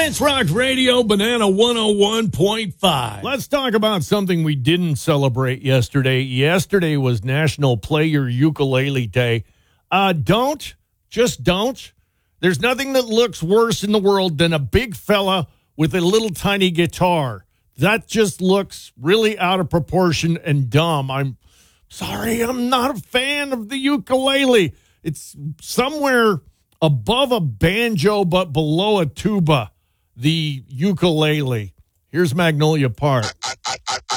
It's Rock Radio, Banana 101.5. Let's talk about something we didn't celebrate yesterday. Yesterday was National Play Your Ukulele Day. Just don't. There's nothing that looks worse in the world than a big fella with a little tiny guitar. That just looks really out of proportion and dumb. I'm sorry, I'm not a fan of the ukulele. It's somewhere above a banjo but below a tuba, the ukulele. Here's Magnolia Park.